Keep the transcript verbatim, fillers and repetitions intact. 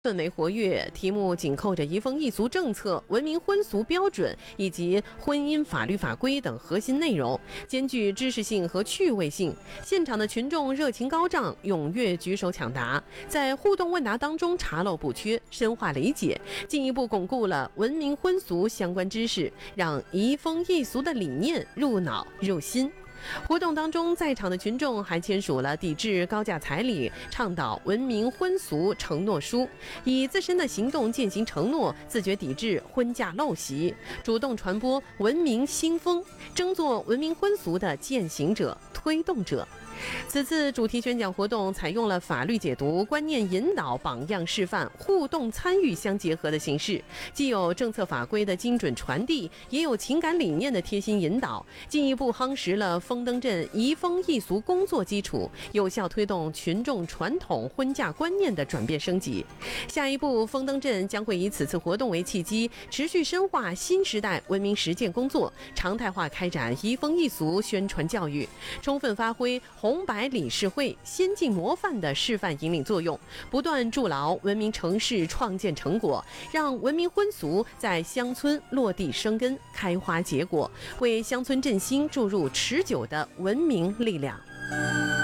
氛围活跃，题目紧扣着移风易俗政策、文明婚俗标准以及婚姻法律法规等核心内容，兼具知识性和趣味性。现场的群众热情高涨，踊跃举手抢答，在互动问答当中查漏补缺，深化理解，进一步巩固了文明婚俗相关知识，让移风易俗的理念入脑入心。活动当中，在场的群众还签署了抵制高价彩礼、倡导文明婚俗承诺书，以自身的行动践行承诺，自觉抵制婚嫁陋习，主动传播文明新风，争做文明婚俗的践行者、推动者。此次主题宣讲活动采用了法律解读、观念引导、榜样示范、互动参与相结合的形式，既有政策法规的精准传递，也有情感理念的贴心引导，进一步夯实了丰登镇移风易俗工作基础，有效推动群众传统婚嫁观念的转变升级。下一步，丰登镇将会以此次活动为契机，持续深化新时代文明实践工作，常态化开展移风易俗宣传教育，充分发挥红白理事会先进模范的示范引领作用，不断筑牢文明城市创建成果，让文明婚俗在乡村落地生根、开花结果，为乡村振兴注入持久的文明力量。